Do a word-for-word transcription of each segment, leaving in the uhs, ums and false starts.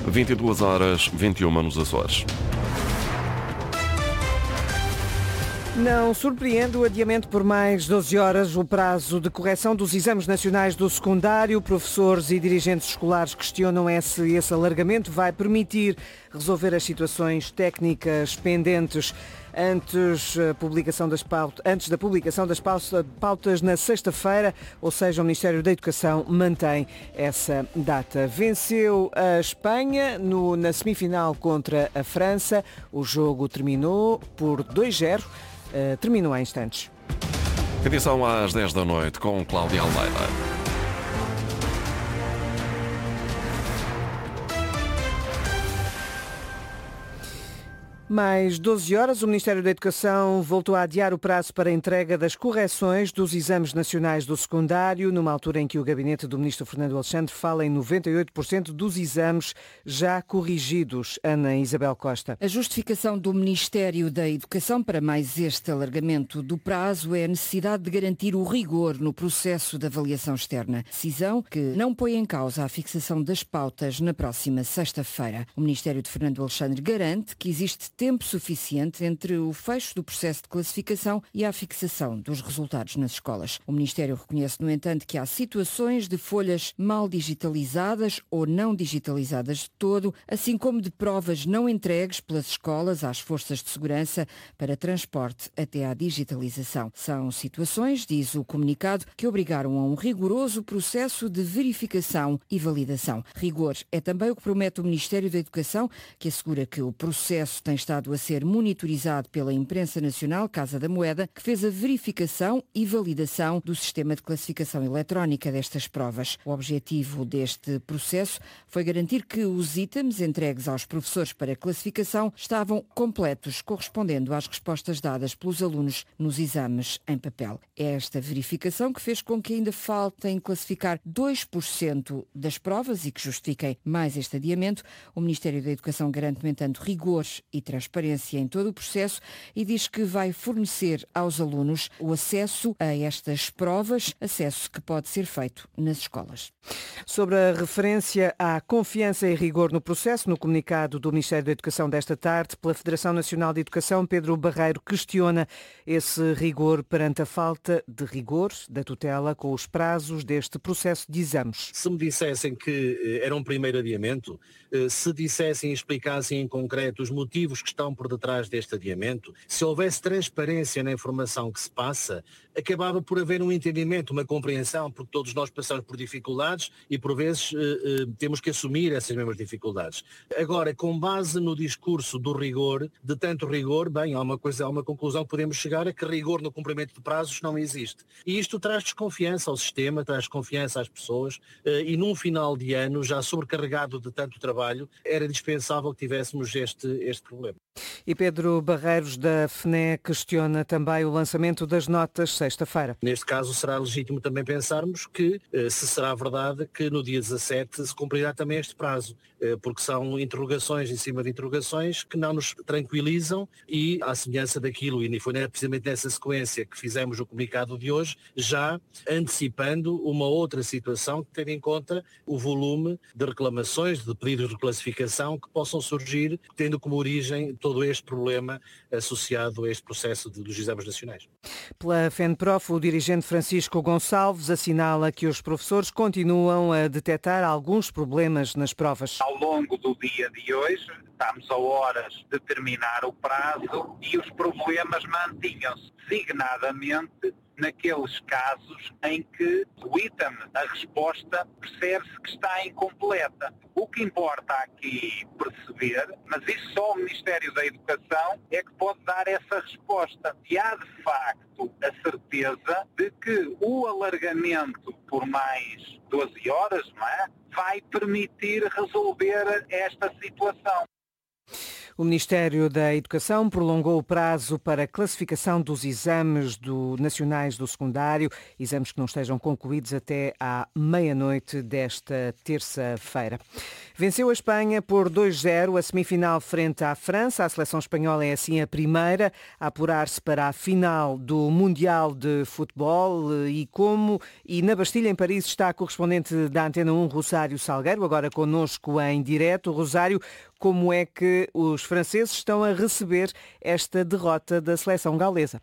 vinte e duas horas, vinte e uma nos Açores. Não surpreende o adiamento por mais doze horas. O prazo de correção dos exames nacionais do secundário. Professores e dirigentes escolares questionam se esse alargamento vai permitir resolver as situações técnicas pendentes. Antes, a publicação das pautas, antes da publicação das pautas na sexta-feira, ou seja, o Ministério da Educação mantém essa data. Venceu a Espanha no, na semifinal contra a França. O jogo terminou por dois a zero. Uh, terminou há instantes. Edição às dez da noite com Cláudia Almeida. Mais doze horas, o Ministério da Educação voltou a adiar o prazo para a entrega das correções dos exames nacionais do secundário, numa altura em que o gabinete do Ministro Fernando Alexandre fala em noventa e oito por cento dos exames já corrigidos. Ana Isabel Costa. A justificação do Ministério da Educação para mais este alargamento do prazo é a necessidade de garantir o rigor no processo de avaliação externa. Decisão que não põe em causa a fixação das pautas na próxima sexta-feira. O Ministério de Fernando Alexandre garante que existe tempo suficiente entre o fecho do processo de classificação e a fixação dos resultados nas escolas. O Ministério reconhece, no entanto, que há situações de folhas mal digitalizadas ou não digitalizadas de todo, assim como de provas não entregues pelas escolas às forças de segurança para transporte até à digitalização. São situações, diz o comunicado, que obrigaram a um rigoroso processo de verificação e validação. Rigor é também o que promete o Ministério da Educação, que assegura que o processo tem estado a ser monitorizado pela imprensa nacional, Casa da Moeda, que fez a verificação e validação do sistema de classificação eletrónica destas provas. O objetivo deste processo foi garantir que os itens entregues aos professores para classificação estavam completos, correspondendo às respostas dadas pelos alunos nos exames em papel. É esta verificação que fez com que ainda faltem classificar dois por cento das provas e que justifiquem mais este adiamento. O Ministério da Educação garante, no entanto, rigor e transparência em todo o processo e diz que vai fornecer aos alunos o acesso a estas provas, acesso que pode ser feito nas escolas. Sobre a referência à confiança e rigor no processo, no comunicado do Ministério da Educação desta tarde, pela Federação Nacional de Educação, Pedro Barreiro questiona esse rigor perante a falta de rigor da tutela com os prazos deste processo de exames. Se me dissessem que era um primeiro adiamento, se dissessem e explicassem em concreto os motivos que estão por detrás deste adiamento, se houvesse transparência na informação que se passa, acabava por haver um entendimento, uma compreensão, porque todos nós passamos por dificuldades e por vezes eh, eh, temos que assumir essas mesmas dificuldades. Agora, com base no discurso do rigor, de tanto rigor, bem, há uma coisa, há uma conclusão que podemos chegar a que rigor no cumprimento de prazos não existe. E isto traz desconfiança ao sistema, traz desconfiança às pessoas eh, e num final de ano, já sobrecarregado de tanto trabalho, era dispensável que tivéssemos este, este problema. E Pedro Barreiros, da F N E, questiona também o lançamento das notas sexta-feira. Neste caso, será legítimo também pensarmos que, se será verdade, que no dia dezassete se cumprirá também este prazo, porque são interrogações em cima de interrogações que não nos tranquilizam e, à semelhança daquilo, e foi precisamente nessa sequência que fizemos o comunicado de hoje, já antecipando uma outra situação, tendo em conta o volume de reclamações, de pedidos de reclassificação que possam surgir, tendo como origem todo este problema associado a este processo de, dos exames nacionais. Pela FENPROF, o dirigente Francisco Gonçalves assinala que os professores continuam a detectar alguns problemas nas provas. Ao longo do dia de hoje, estamos a horas de terminar o prazo e os problemas mantinham-se, designadamente naqueles casos em que o item, a resposta, percebe-se que está incompleta. O que importa aqui perceber, mas isso só o Ministério da Educação é que pode dar essa resposta. E há, de facto, a certeza de que o alargamento por mais doze horas, não é, vai permitir resolver esta situação. O Ministério da Educação prolongou o prazo para a classificação dos exames do, nacionais do secundário, exames que não estejam concluídos até à meia-noite desta terça-feira. Venceu a Espanha por dois a zero a semifinal frente à França. A seleção espanhola é assim a primeira a apurar-se para a final do Mundial de Futebol e como e na Bastilha, em Paris, está a correspondente da Antena um, Rosário Salgueiro, agora connosco em direto. Rosário, como é que os franceses estão a receber esta derrota da seleção galesa?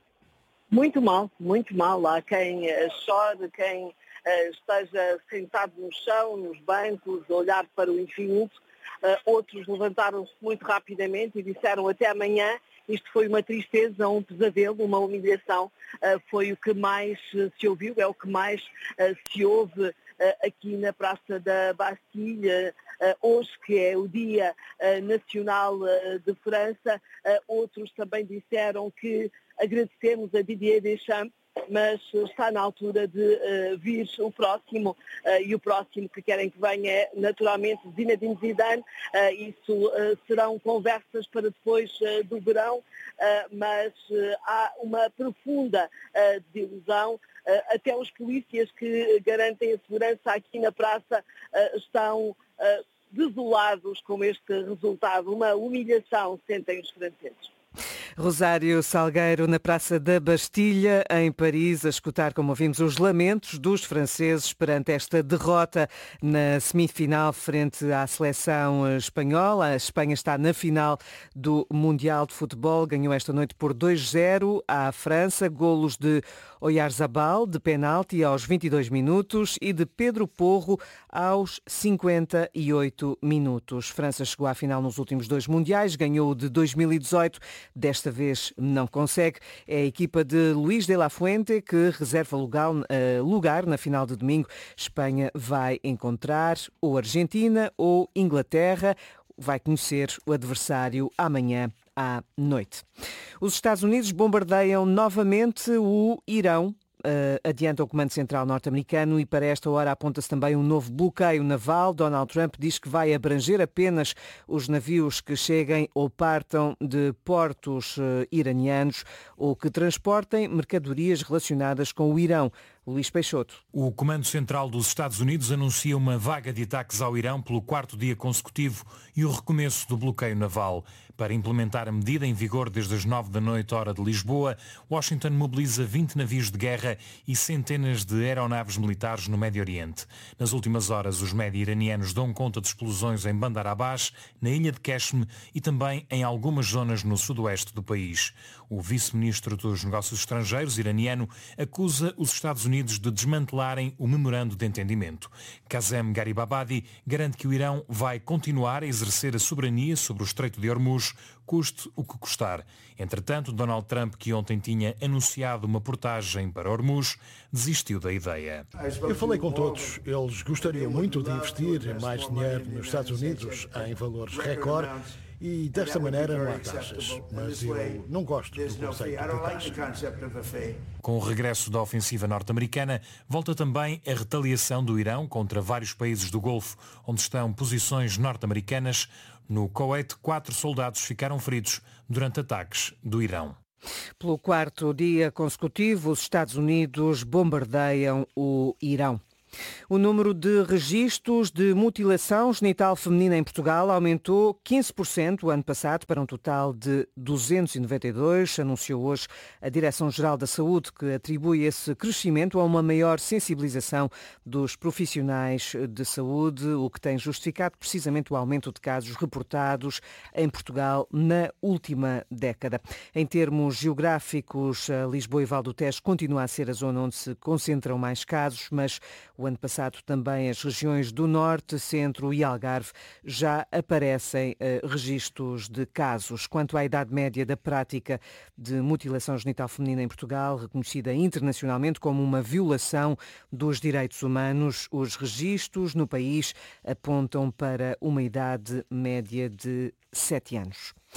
Muito mal, muito mal. Há quem uh, chore, quem uh, esteja sentado no chão, nos bancos, a olhar para o infinito. Uh, outros levantaram-se muito rapidamente e disseram até amanhã. Isto foi uma tristeza, um pesadelo, uma humilhação. Uh, foi o que mais uh, se ouviu, é o que mais uh, se ouve uh, aqui na Praça da Bastilha. Uh, hoje, que é o Dia uh, Nacional uh, de França, uh, outros também disseram que agradecemos a Didier Deschamps, mas está na altura de uh, vir o próximo, uh, e o próximo que querem que venha é naturalmente Zinedine Zidane. Uh, isso uh, serão conversas para depois uh, do verão, uh, mas uh, há uma profunda uh, desilusão. Uh, até os polícias que garantem a segurança aqui na praça uh, estão uh, desolados com este resultado, uma humilhação, sentem os franceses. Rosário Salgueiro, na Praça da Bastilha, em Paris, a escutar, como ouvimos, os lamentos dos franceses perante esta derrota na semifinal frente à seleção espanhola. A Espanha está na final do Mundial de Futebol, ganhou esta noite por dois a zero à França, golos de Oyarzabal, de penalti aos vinte e dois minutos e de Pedro Porro aos cinquenta e oito minutos. França chegou à final nos últimos dois mundiais, ganhou o de dois mil e dezoito, desta vez não consegue. É a equipa de Luís de la Fuente que reserva lugar, uh, lugar na final de domingo. Espanha vai encontrar ou Argentina ou Inglaterra. Vai conhecer o adversário amanhã à noite. Os Estados Unidos bombardeiam novamente o Irão. Uh, adianta o Comando Central norte-americano e para esta hora aponta-se também um novo bloqueio naval. Donald Trump diz que vai abranger apenas os navios que cheguem ou partam de portos uh, iranianos ou que transportem mercadorias relacionadas com o Irão. Luís Peixoto. O Comando Central dos Estados Unidos anuncia uma vaga de ataques ao Irão pelo quarto dia consecutivo e o recomeço do bloqueio naval. Para implementar a medida em vigor desde as nove da noite, hora de Lisboa, Washington mobiliza vinte navios de guerra e centenas de aeronaves militares no Médio Oriente. Nas últimas horas, os média iranianos dão conta de explosões em Bandar Abbas, na ilha de Qeshm e também em algumas zonas no sudoeste do país. O vice-ministro dos Negócios Estrangeiros iraniano acusa os Estados Unidos de desmantelarem o memorando de entendimento. Kazem Garibabadi garante que o Irão vai continuar a exercer a soberania sobre o Estreito de Hormuz, custe o que custar. Entretanto, Donald Trump, que ontem tinha anunciado uma portagem para Hormuz, desistiu da ideia. Eu falei com todos. Eles gostariam muito de investir mais dinheiro nos Estados Unidos em valores recorde e desta maneira não há taxas. Mas eu não gosto do conceito de taxa. Com o regresso da ofensiva norte-americana, volta também a retaliação do Irão contra vários países do Golfo, onde estão posições norte-americanas. No Kuwait, quatro soldados ficaram feridos durante ataques do Irão. Pelo quarto dia consecutivo, os Estados Unidos bombardeiam o Irão. O número de registros de mutilação genital feminina em Portugal aumentou quinze por cento o ano passado para um total de duzentos e noventa e dois, anunciou hoje a Direção-Geral da Saúde, que atribui esse crescimento a uma maior sensibilização dos profissionais de saúde, o que tem justificado precisamente o aumento de casos reportados em Portugal na última década. Em termos geográficos, Lisboa e Val do Tejo continua a ser a zona onde se concentram mais casos, mas o ano passado também as regiões do Norte, Centro e Algarve já aparecem uh, registros de casos. Quanto à idade média da prática de mutilação genital feminina em Portugal, reconhecida internacionalmente como uma violação dos direitos humanos, os registros no país apontam para uma idade média de sete anos.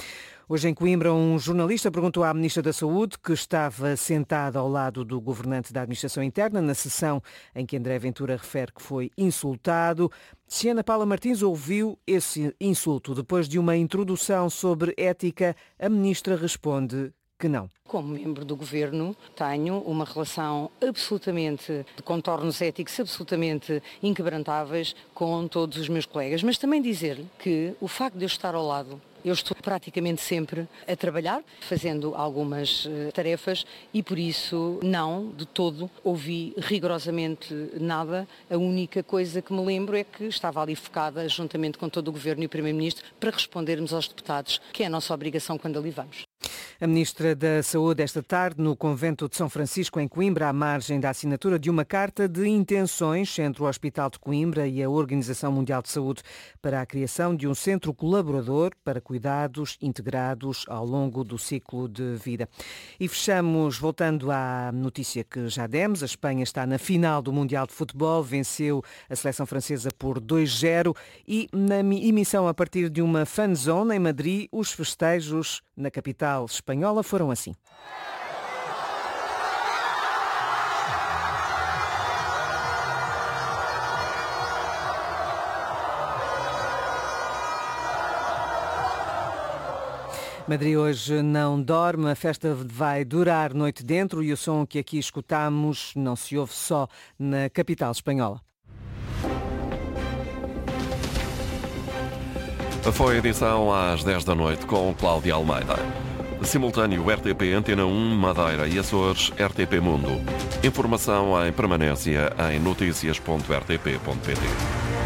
Hoje em Coimbra, um jornalista perguntou à Ministra da Saúde, que estava sentada ao lado do governante da Administração Interna, na sessão em que André Ventura refere que foi insultado, se Ana Paula Martins ouviu esse insulto. Depois de uma introdução sobre ética, a Ministra responde que não. Como membro do Governo, tenho uma relação absolutamente de contornos éticos absolutamente inquebrantáveis com todos os meus colegas, mas também dizer-lhe que o facto de eu estar ao lado, eu estou praticamente sempre a trabalhar, fazendo algumas uh, tarefas e por isso não, de todo, ouvi rigorosamente nada. A única coisa que me lembro é que estava ali focada, juntamente com todo o Governo e o Primeiro-Ministro, para respondermos aos deputados, que é a nossa obrigação quando ali vamos. A Ministra da Saúde, esta tarde, no Convento de São Francisco, em Coimbra, à margem da assinatura de uma carta de intenções entre o Hospital de Coimbra e a Organização Mundial de Saúde para a criação de um centro colaborador para cuidados integrados ao longo do ciclo de vida. E fechamos, voltando à notícia que já demos, a Espanha está na final do Mundial de Futebol, venceu a seleção francesa por dois a zero e na emissão a partir de uma fanzone em Madrid, os festejos na capital espanhola foram assim. Madrid hoje não dorme, a festa vai durar noite dentro e o som que aqui escutamos não se ouve só na capital espanhola. Foi a edição às dez da noite com Cláudia Almeida. Simultâneo R T P Antena um, Madeira e Açores, R T P Mundo. Informação em permanência em notícias ponto r t p ponto p t.